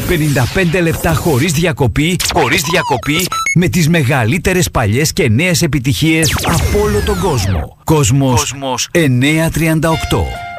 55 λεπτά χωρίς διακοπή, με τις μεγαλύτερες παλιές και νέες επιτυχίες από όλο τον κόσμο. Κόσμος 938.